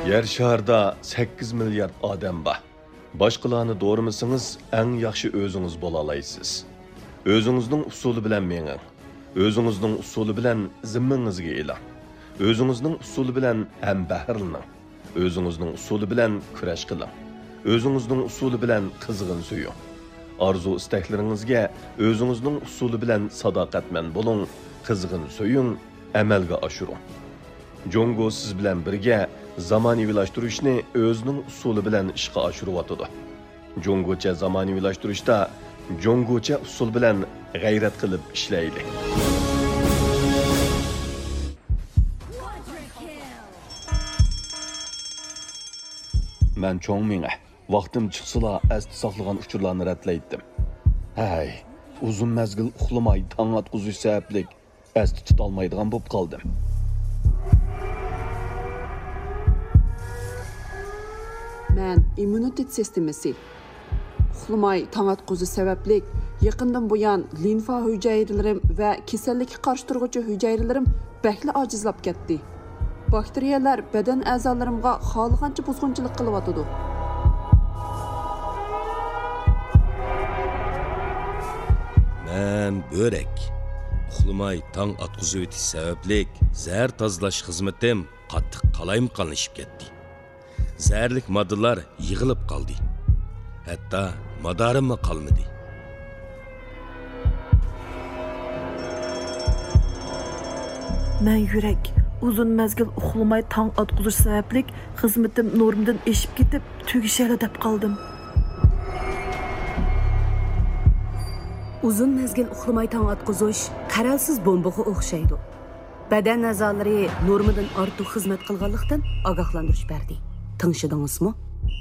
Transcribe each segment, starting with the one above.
Yer şarda 8 milyard odam bor. Boshqalarni do'rimisingiz, eng yaxshi o'zingiz bo'la olasiz. O'zingizning usuli bilan menging. O'zingizning usuli bilan zimmangizga eling. O'zingizning usuli bilan ham bahrlaning. O'zingizning usuli bilan kurash qiling. O'zingizning usuli bilan qizg'in suying. Arzu istaklaringizga o'zingizning usuli bilan sadoqatman bo'ling, qizg'in suying, amalga oshiring. Jongo siz bilan birga zamonaviylashtirishni o'zining usuli bilan ishga oshiryotdi. Jongocha zamonaviylashtirishda jongocha usul bilan g'ayrat qilib ishlaylik. Men cho'ng menga vaqtim chiqsala asti saqlagan uchurlarni ratlaydim. Hay, uzun mezgil uxlamay tong atquzish sababli asti tutolmaydigan bo'lib qoldim. Men immunitet sistemasi uxlamay tong atquzish sababli yaqindan buyon limfa hujayralarim va kasallikka qarshi turuvchi hujayralarim bakli ojizlab ketdi. Bakteriyalar badan a'zolarimga xohlagancha buzg'unchilik qilyotdi. Men börek. Uxlamay tong atquzish o'tish sababli zahar tozalash xizmatim qattiq qalayimqonlashib ketdi. Zərlik moddalar yığılıb qaldı. Hətta madarim qalmadı. Mən yürək uzun məzgil uxlamay tong atquzish sababli xizmatim normdan eşib ketib tugishali deb qaldım. Uzun mezgil uxlamay tong atquzish qaralsiz bombaga o'xshaydi. Badan a'zolari normadan ortiq xizmat qilganlikdan ogohlantirish berdi. Tanışdыңызmı?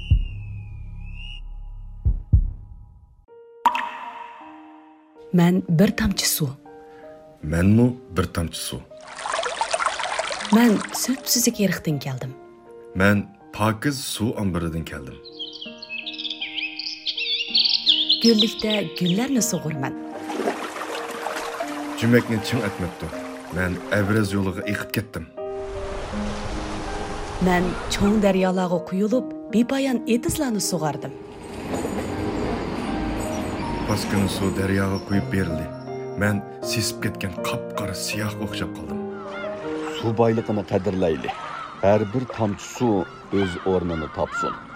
Ben bir tamçı su. Menmi bir tamçı su. Ben süt-süzük yerikten geldim. Men pakiz su ambiridan keldim. Güllikte güllerni soğurman. Cümekni çim etmekti. Men Evrez yoluga eqib ketdim. Ben çoğun deryalarga kuyulup bepayan etizlarni soğardım. Baskını su deryaga kuyup berildi. Men sesip ketken qapqara siyah o'xshab qoldim. Su boyligini qadrlaylik. Har bir tomchi suv o'z o'rnini topsin.